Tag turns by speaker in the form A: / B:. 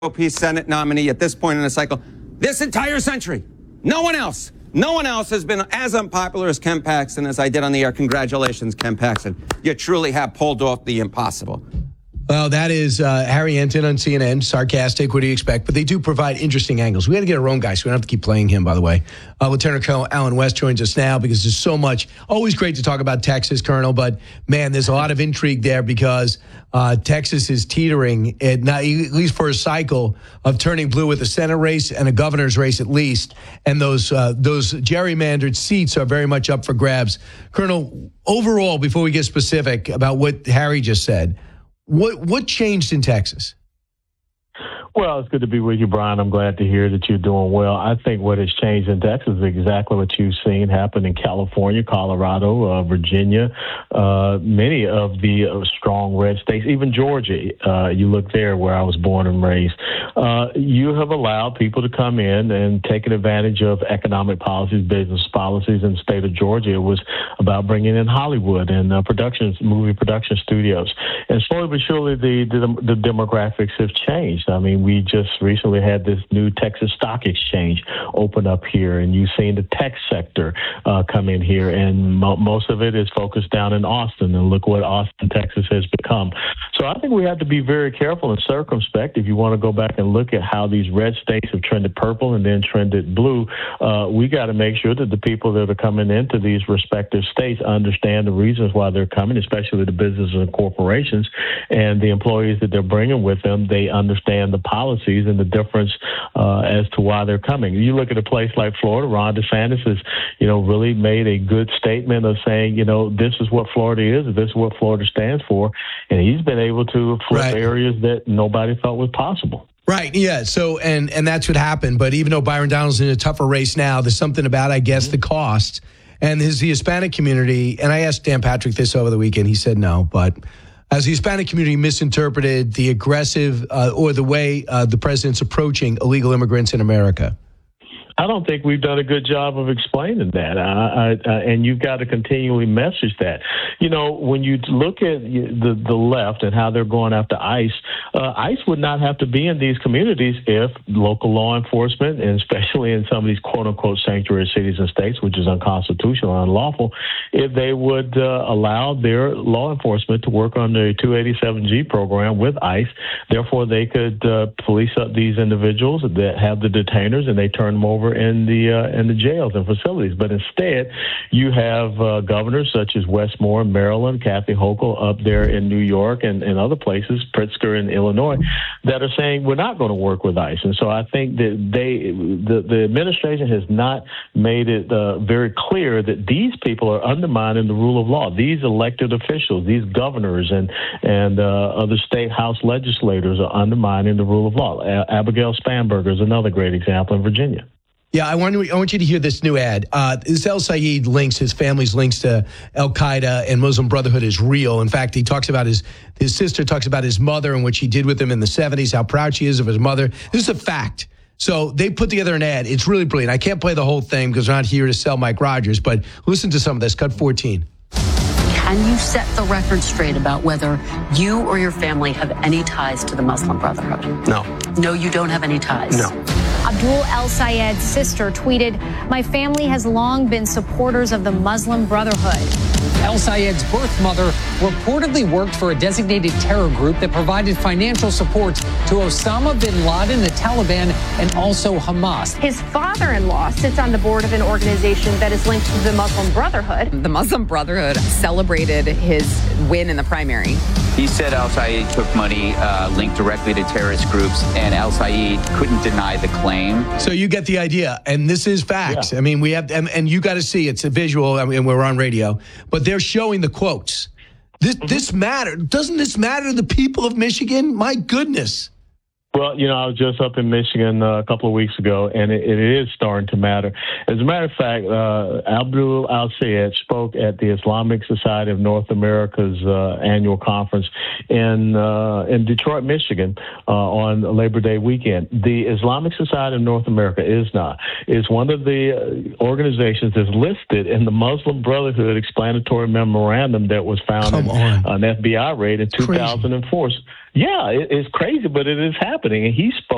A: GOP Senate nominee at this point in the cycle, this entire century. No one else has been as unpopular as Ken Paxton as I did on the air. Congratulations, Ken Paxton. You truly have pulled off the impossible.
B: Well, that is Harry Enten on CNN. Sarcastic, what do you expect? But they do provide interesting angles. We got to get our own guy, so we don't have to keep playing him, by the way. Lieutenant Colonel Alan West joins us now because there's so much. Always great to talk about Texas, Colonel, but, man, there's a lot of intrigue there because Texas is teetering, at least for a cycle, of turning blue with a Senate race and a governor's race at least. And those gerrymandered seats are very much up for grabs. Colonel, overall, before we get specific about what Harry just said, what changed in Texas?
C: Well, it's good to be with you, Brian. I'm glad to hear that you're doing well. I think what has changed in Texas is exactly what you've seen happen in California, Colorado, Virginia, many of the strong red states, even Georgia. You look there where I was born and raised. You have allowed people to come in and taken advantage of economic policies, business policies in the state of Georgia. It was about bringing in Hollywood and movie production studios. And slowly but surely, the demographics have changed. I mean, we just recently had this new Texas Stock Exchange open up here, and you've seen the tech sector come in here, and most of it is focused down in Austin, and look what Austin, Texas has become. So I think we have to be very careful and circumspect. If you want to go back and look at how these red states have trended purple and then trended blue, we got to make sure that the people that are coming into these respective states understand the reasons why they're coming, especially the businesses and corporations, and the employees that they're bringing with them. They understand the policies and the difference as to why they're coming. You look at a place like Florida, Ron DeSantis has, really made a good statement of saying, this is what Florida is, this is what Florida stands for, and he's been able to flip areas that nobody thought was possible.
B: Right, yeah. So, and that's what happened. But even though Byron Donalds in a tougher race now, there's something about, I guess, the cost. And the Hispanic community, and I asked Dan Patrick this over the weekend, he said no, but as the Hispanic community misinterpreted the aggressive or the way the president's approaching illegal immigrants in America.
C: I don't think we've done a good job of explaining that, and you've got to continually message that. When you look at the left and how they're going after ICE, ICE would not have to be in these communities if local law enforcement, and especially in some of these quote-unquote sanctuary cities and states, which is unconstitutional and unlawful, if they would allow their law enforcement to work on the 287G program with ICE. Therefore, they could police up these individuals that have the detainers, and they turn them over in the jails and facilities. But instead, you have governors such as Wes Moore in Maryland, Kathy Hochul up there in New York and other places, Pritzker in Illinois, that are saying we're not going to work with ICE. And so I think that the administration has not made it very clear that these people are undermining the rule of law. These elected officials, these governors and other state house legislators are undermining the rule of law. Abigail Spanberger is another great example in Virginia.
B: Yeah, I want you to hear this new ad. This El Sayed links, his family's links to Al-Qaeda and Muslim Brotherhood is real. In fact, he talks about his sister talks about his mother and what she did with him in the 70s, how proud she is of his mother. This is a fact. So they put together an ad. It's really brilliant. I can't play the whole thing because we're not here to sell Mike Rogers, but listen to some of this. Cut 14.
D: Can you set the record straight about whether you or your family have any ties to the Muslim Brotherhood?
A: No.
D: No, you don't have any ties?
A: No.
E: Abdul El Sayed's sister tweeted, "My family has long been supporters of the Muslim Brotherhood."
F: El Sayed's birth mother reportedly worked for a designated terror group that provided financial support to Osama bin Laden, the Taliban, and also Hamas.
E: His father-in-law sits on the board of an organization that is linked to the Muslim Brotherhood.
G: The Muslim Brotherhood celebrated his win in the primary.
H: He said El Sayed took money linked directly to terrorist groups, and El Sayed couldn't deny the claim.
B: So you get the idea, and this is facts. Yeah. I mean, we have, and you got to see it's a visual. I mean, we're on radio, but they're showing the quotes. This matter. Doesn't this matter to the people of Michigan? My goodness.
C: Well, I was just up in Michigan a couple of weeks ago, and it is starting to matter. As a matter of fact, Abdul Al Sayed spoke at the Islamic Society of North America's annual conference in Detroit, Michigan, on Labor Day weekend. The Islamic Society of North America is one of the organizations that's listed in the Muslim Brotherhood explanatory memorandum that was found in an FBI raid in 2004. Yeah, it's crazy, but it is happening. And he spoke